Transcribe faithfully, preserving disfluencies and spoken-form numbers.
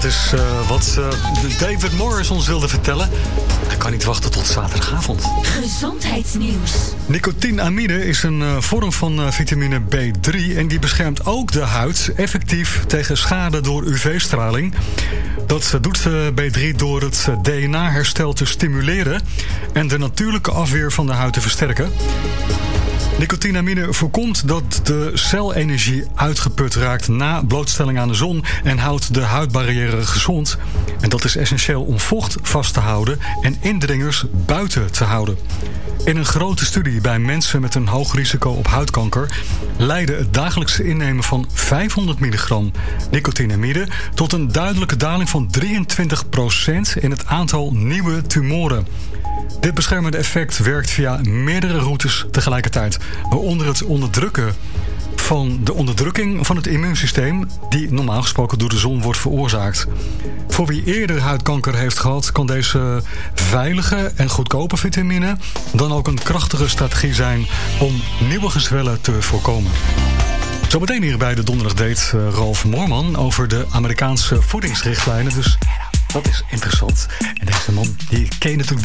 dat is uh, wat uh, David Morris ons wilde vertellen. Hij kan niet wachten tot zaterdagavond. Gezondheidsnieuws. Nicotinamide is een uh, vorm van uh, vitamine B drie... en die beschermt ook de huid effectief tegen schade door U V-straling. Dat uh, doet uh, B drie door het uh, D N A-herstel te stimuleren... en de natuurlijke afweer van de huid te versterken. Nicotinamide voorkomt dat de celenergie uitgeput raakt na blootstelling aan de zon en houdt de huidbarrière gezond. En dat is essentieel om vocht vast te houden en indringers buiten te houden. In een grote studie bij mensen met een hoog risico op huidkanker leidde het dagelijkse innemen van vijfhonderd milligram nicotinamide tot een duidelijke daling van drieëntwintig procent in het aantal nieuwe tumoren. Dit beschermende effect werkt via meerdere routes tegelijkertijd, waaronder het onderdrukken van de onderdrukking van het immuunsysteem, die normaal gesproken door de zon wordt veroorzaakt. Voor wie eerder huidkanker heeft gehad, kan deze veilige en goedkope vitamine dan ook een krachtige strategie zijn om nieuwe gezwellen te voorkomen. Zometeen hier bij de Donderdag Date uh, Ralf Moorman over de Amerikaanse voedingsrichtlijnen, dus dat is interessant. En deze man, die ken je natuurlijk